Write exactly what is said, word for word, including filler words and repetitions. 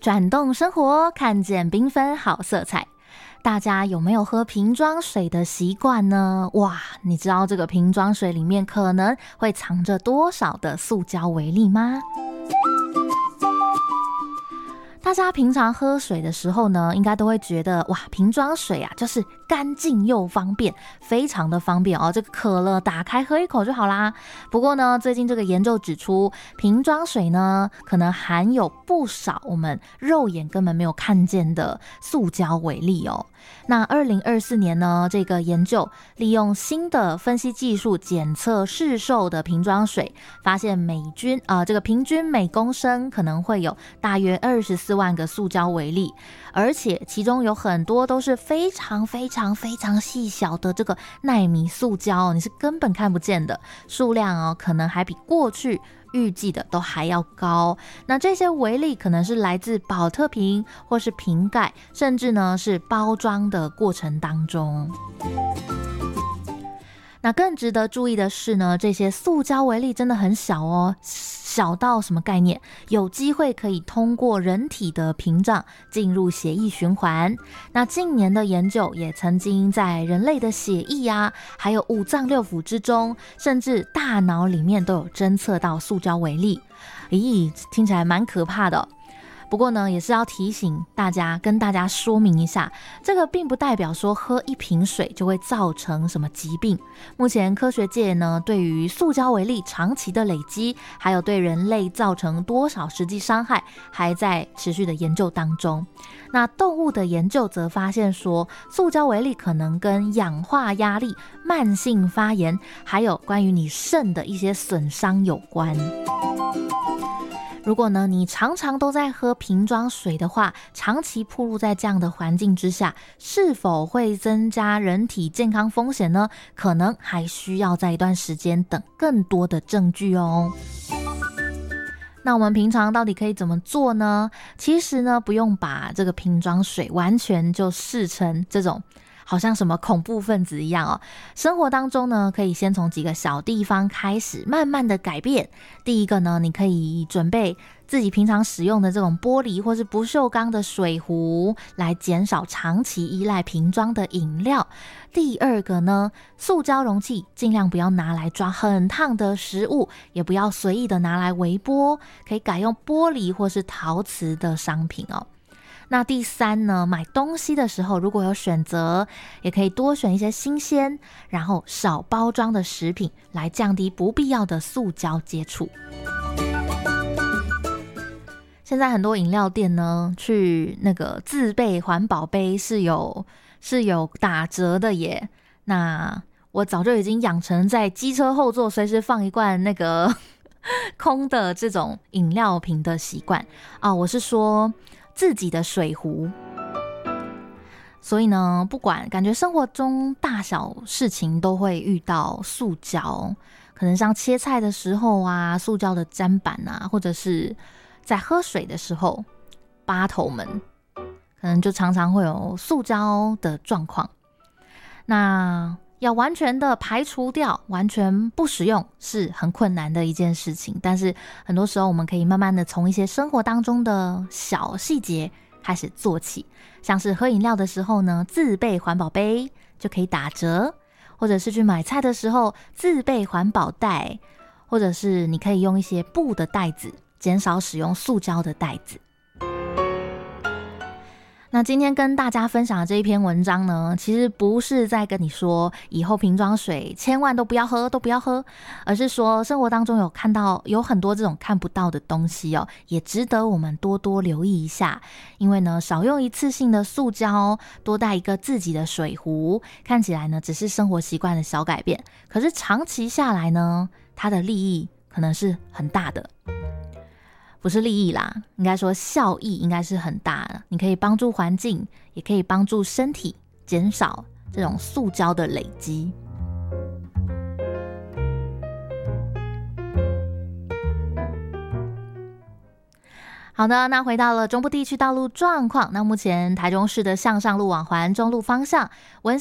转动生活，看见缤纷好色彩。大家有没有喝瓶装水的习惯呢？哇，你知道这个瓶装水里面可能会藏着多少的塑胶微粒吗？大家平常喝水的时候呢，应该都会觉得哇，瓶装水啊，就是干净又方便，非常的方便哦。这个渴了打开喝一口就好啦。不过呢，最近这个研究指出，瓶装水呢，可能含有不少我们肉眼根本没有看见的塑胶微粒哦。那二零二四年呢，这个研究利用新的分析技术检测市售的瓶装水，发现每均呃这个平均每公升可能会有大约二十四万个塑胶微粒，而且其中有很多都是非常非常非常细小的这个奈米塑胶，你是根本看不见的，数量哦可能还比过去预计的都还要高。那这些微粒可能是来自保特瓶或是瓶盖，甚至呢是包装的过程当中。那更值得注意的是呢，这些塑胶微粒真的很小哦，小到什么概念？有机会可以通过人体的屏障进入血液循环。那近年的研究也曾经在人类的血液啊，还有五脏六腑之中，甚至大脑里面都有侦测到塑胶微粒。咦，听起来蛮可怕的哦。不过呢，也是要提醒大家，跟大家说明一下，这个并不代表说喝一瓶水就会造成什么疾病。目前科学界呢，对于塑胶微粒长期的累积，还有对人类造成多少实际伤害，还在持续的研究当中。那动物的研究则发现说，塑胶微粒可能跟氧化压力、慢性发炎，还有关于你肾的一些损伤有关。如果呢，你常常都在喝瓶装水的话，长期暴露在这样的环境之下，是否会增加人体健康风险呢？可能还需要在一段时间等更多的证据哦。那我们平常到底可以怎么做呢？其实呢，不用把这个瓶装水完全就视成这种好像什么恐怖分子一样哦。生活当中呢，可以先从几个小地方开始，慢慢的改变。第一个呢，你可以准备自己平常使用的这种玻璃或是不锈钢的水壶，来减少长期依赖瓶装的饮料。第二个呢，塑胶容器尽量不要拿来装很烫的食物，也不要随意的拿来微波，可以改用玻璃或是陶瓷的商品哦。那第三呢，买东西的时候如果有选择，也可以多选一些新鲜然后少包装的食品，来降低不必要的塑胶接触。现在很多饮料店呢，去那个自备环保杯是有是有打折的耶。那我早就已经养成在机车后座随时放一罐那个空的这种饮料瓶的习惯啊，我是说自己的水壶。所以呢，不管感觉生活中大小事情都会遇到塑胶，可能像切菜的时候啊，塑胶的砧板啊，或者是在喝水的时候，八头们可能就常常会有塑胶的状况。那要完全的排除掉，完全不使用是很困难的一件事情，但是很多时候我们可以慢慢的从一些生活当中的小细节开始做起，像是喝饮料的时候呢，自备环保杯就可以打折，或者是去买菜的时候自备环保袋，或者是你可以用一些布的袋子，减少使用塑胶的袋子。那今天跟大家分享的这一篇文章呢，其实不是在跟你说以后瓶装水千万都不要喝都不要喝，而是说生活当中有看到有很多这种看不到的东西哦，也值得我们多多留意一下。因为呢，少用一次性的塑胶，多带一个自己的水壶，看起来呢只是生活习惯的小改变，可是长期下来呢，它的利益可能是很大的。不是利益啦，应该说效益应该是很大的。你可以帮助环境，也可以帮助身体，减少这种塑胶的累积。好的，那回到了中部地区道路状况，那目前台中市的向上路往环中路方向文